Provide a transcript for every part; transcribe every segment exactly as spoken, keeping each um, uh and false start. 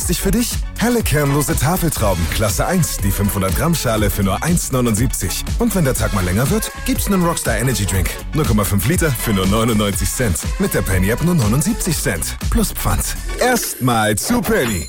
günstig für dich? Helle kernlose Tafeltrauben, Klasse eins, die fünfhundert Gramm Schale für nur eins neunundsiebzig. Und wenn der Tag mal länger wird, gibt's einen Rockstar Energy Drink. null Komma fünf Liter für nur neunundneunzig Cent. Mit der Penny App nur neunundsiebzig Cent. Plus Pfand. Erstmal zu Penny.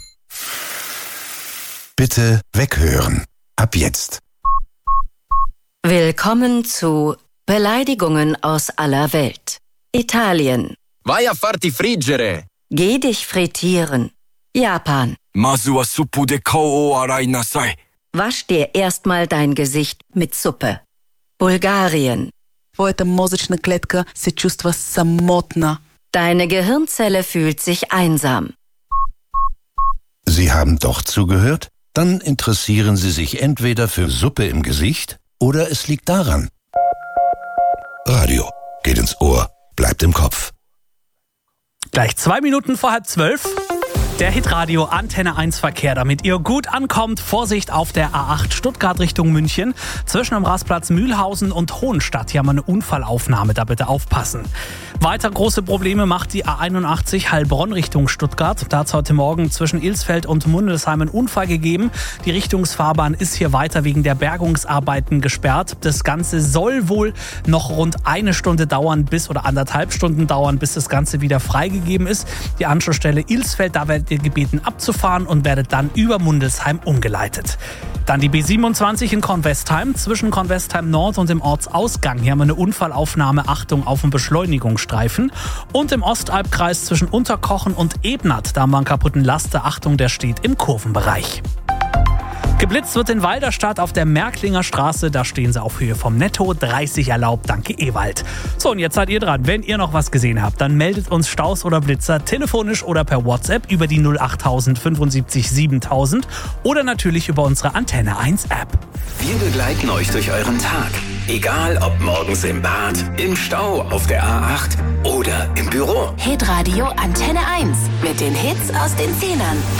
Bitte weghören. Ab jetzt. Willkommen zu Beleidigungen aus aller Welt. Italien. Vai a farti friggere. Geh dich frittieren. Japan. Masu wa suppu de kao o arai nasai. Wasch dir erstmal dein Gesicht mit Suppe. Bulgarien. Твоята мозъчна клетка се чувства самотна. Deine Gehirnzelle fühlt sich einsam. Sie haben doch zugehört? Dann interessieren Sie sich entweder für Suppe im Gesicht oder es liegt daran. Radio geht ins Ohr, bleibt im Kopf. Gleich zwei Minuten vor halb zwölf. Der Hitradio Antenne eins Verkehr, damit ihr gut ankommt. Vorsicht auf der A acht Stuttgart Richtung München. Zwischen dem Rastplatz Mühlhausen und Hohenstadt. Hier haben wir eine Unfallaufnahme, da bitte aufpassen. Weiter große Probleme macht die A einundachtzig Heilbronn Richtung Stuttgart. Da hat es heute Morgen zwischen Ilsfeld und Mundelsheim einen Unfall gegeben. Die Richtungsfahrbahn ist hier weiter wegen der Bergungsarbeiten gesperrt. Das Ganze soll wohl noch rund eine Stunde dauern, bis oder anderthalb Stunden dauern, bis das Ganze wieder freigegeben ist. Die Anschlussstelle Ilsfeld, da werdet ihr gebeten abzufahren und werdet dann über Mundelsheim umgeleitet. Dann die B siebenundzwanzig in Kornwestheim. Zwischen Kornwestheim Nord und dem Ortsausgang. Hier haben wir eine Unfallaufnahme. Achtung auf den Beschleunigungsstreifen. Und im Ostalbkreis zwischen Unterkochen und Ebnat. Da haben wir einen kaputten Laster. Achtung, der steht im Kurvenbereich. Geblitzt wird in Walderstadt auf der Märklinger Straße. Da stehen sie auf Höhe vom Netto. dreißig erlaubt, danke Ewald. So, und jetzt seid ihr dran. Wenn ihr noch was gesehen habt, dann meldet uns Staus oder Blitzer telefonisch oder per WhatsApp über die null acht null null fünfundsiebzig siebentausend oder natürlich über unsere Antenne eins App. Wir begleiten euch durch euren Tag. Egal ob morgens im Bad, im Stau, auf der A acht oder im Büro. Hitradio Antenne eins mit den Hits aus den Zehnern.